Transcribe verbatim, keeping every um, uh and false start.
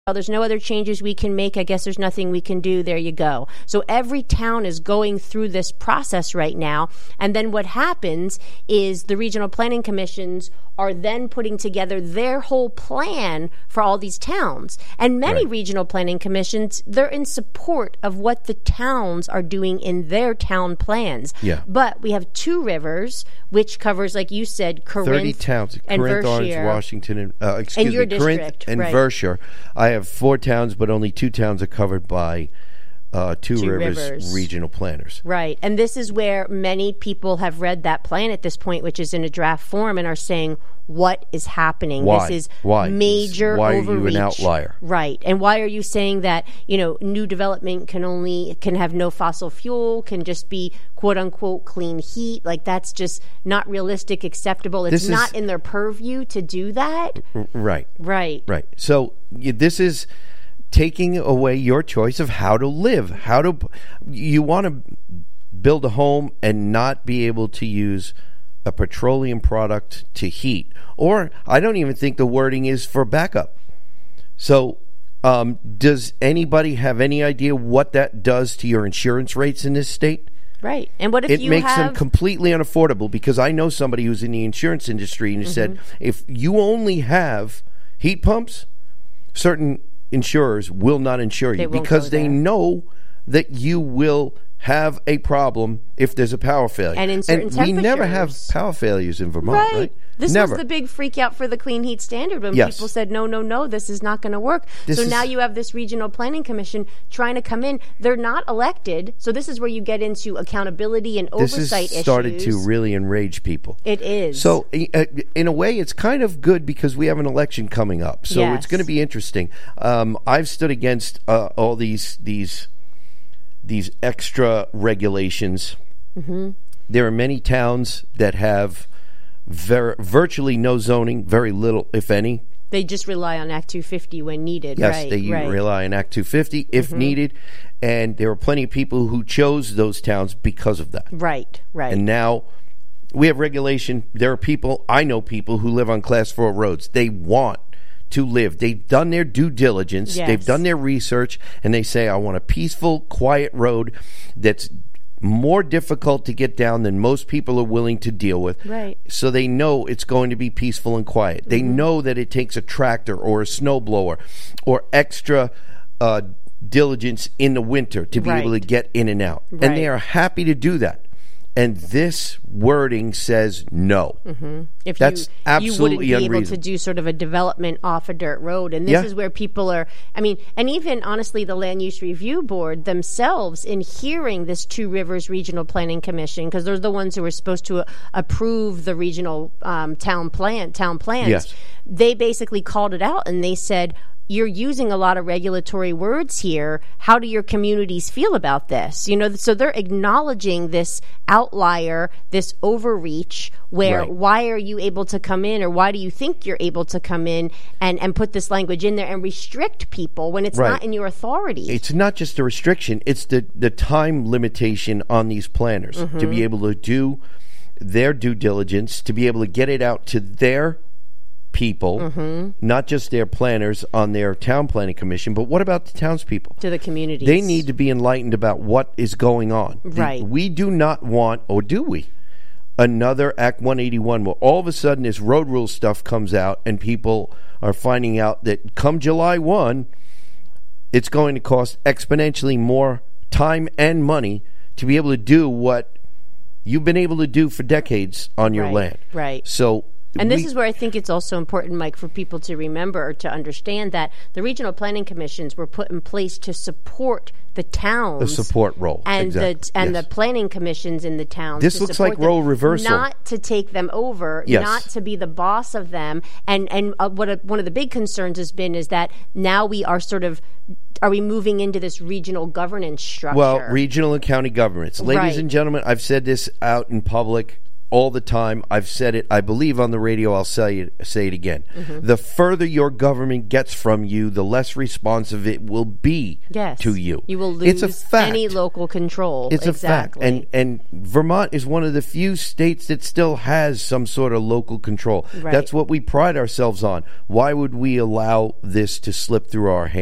well, there's no other changes we can make. I guess there's nothing we can do. There you go. So every town is going through this process right now. And then what happens is the regional planning commissions are then putting together their whole plan for all these towns. And many right. regional planning commissions, they're in support of what the towns are doing in their town plans. Yeah. But we have Two Rivers, which covers, like you said, Corinth thirty towns, and Corinth, Orange, Verchier. Washington, and uh, excuse and your me, Corinth district, and right. Verchier. I have four towns, but only two towns are covered by uh, Two, Two Rivers, Rivers regional planners. Right. And this is where many people have read that plan at this point, which is in a draft form, and are saying, what is happening? Why? This is why? major why overreach. Why are you an outlier? Right. And why are you saying that, you know, new development can only, can have no fossil fuel, can just be quote unquote clean heat? Like, that's just not realistic, acceptable. It's this not is, in their purview to do that. Right. Right. Right. So y- this is taking away your choice of how to live. How to, you want to build a home and not be able to use a petroleum product to heat, or I don't even think the wording is for backup. So um, does anybody have any idea what that does to your insurance rates in this state? Right. And what if it you makes have... them completely unaffordable, because I know somebody who's in the insurance industry and mm-hmm. said, if you only have heat pumps, certain insurers will not insure you, they because they know that you will have a problem if there's a power failure. And in certain and temperatures. We never have power failures in Vermont, right? right? This never. was the big freak out for the clean heat standard when yes. people said, no, no, no, this is not going to work. This so is, now you have this regional planning commission trying to come in. They're not elected. So this is where you get into accountability and oversight issues. This has started issues. to really enrage people. It is. So uh, in a way, it's kind of good because we have an election coming up. So yes. it's going to be interesting. Um, I've stood against uh, all these these these extra regulations. Mm-hmm. There are many towns that have ver- virtually no zoning, very little, if any. They just rely on Act two fifty when needed. Yes, right, they right. rely on Act two fifty if mm-hmm. needed. And there are plenty of people who chose those towns because of that. Right, right. And now we have regulation. There are people, I know people who live on class four roads. They want to live. They've done their due diligence. Yes. They've done their research, and they say, I want a peaceful, quiet road that's more difficult to get down than most people are willing to deal with. Right. So they know it's going to be peaceful and quiet. They mm-hmm. know that it takes a tractor or a snowblower or extra uh, diligence in the winter to be right. able to get in and out. Right. And they are happy to do that. And this wording says no. Mm-hmm. If That's you, absolutely you wouldn't be able unreasonable. to do sort of a development off a dirt road. And this yeah. is where people are, I mean, and even honestly, the Land Use Review Board themselves, in hearing this Two Rivers Regional Planning Commission, because they're the ones who are supposed to uh, approve the regional um, town plan, town plans, yes. they basically called it out and they said, you're using a lot of regulatory words here. How do your communities feel about this? You know, so they're acknowledging this outlier, this overreach, where right. why are you able to come in, or why do you think you're able to come in and, and put this language in there and restrict people when it's right. not in your authority? It's not just a restriction. It's the, the time limitation on these planners mm-hmm. to be able to do their due diligence, to be able to get it out to their people, mm-hmm. not just their planners on their town planning commission, but what about the townspeople? To the communities. They need to be enlightened about what is going on. Right. We do not want, or do we, another Act one eighty-one where all of a sudden this road rule stuff comes out and people are finding out that come July first, it's going to cost exponentially more time and money to be able to do what you've been able to do for decades on your right. land. Right. So And this we, is where I think it's also important, Mike, for people to remember or to understand that the regional planning commissions were put in place to support the towns. The support role. And exactly. the and yes. the planning commissions in the towns. This to looks support like them, role reversal. Not to take them over, yes. not to be the boss of them. And, and uh, what a, one of the big concerns has been is that now we are sort of, are we moving into this regional governance structure? Well, regional and county governments. Ladies right. and gentlemen, I've said this out in public all the time. I've said it, I believe, on the radio. I'll say it, say it again. Mm-hmm. The further your government gets from you, the less responsive it will be yes. to you. You will lose it's a fact. any local control. It's exactly. a fact. And, and Vermont is one of the few states that still has some sort of local control. Right. That's what we pride ourselves on. Why would we allow this to slip through our hands?